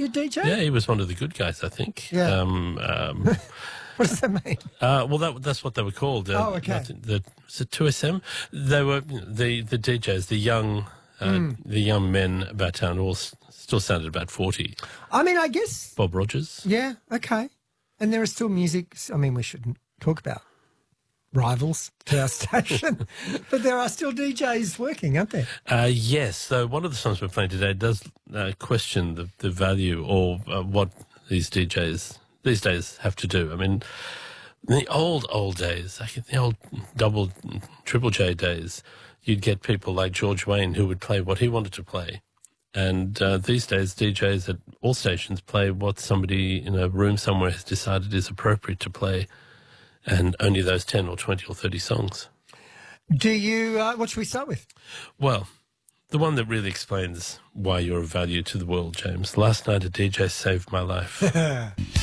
your DJ? Yeah, he was one of the good guys, I think. Yeah. What does that mean? Well, that's what they were called. Okay. Was it 2SM? They were the DJs, the young men about town, all still sounded about 40. I mean, I guess. Bob Rogers. Yeah, okay. And there is still music. I mean, we shouldn't talk about rivals to our station, but there are still DJs working, aren't there? Yes. So one of the songs we're playing today does question the value or what these DJs these days have to do. I mean, in the old days, like in the old double, triple J days, you'd get people like George Wayne who would play what he wanted to play. And these days, DJs at all stations play what somebody in a room somewhere has decided is appropriate to play, and only those 10 or 20 or 30 songs. Do you, what should we start with? Well, the one that really explains why you're of value to the world, James. Last night a DJ saved my life.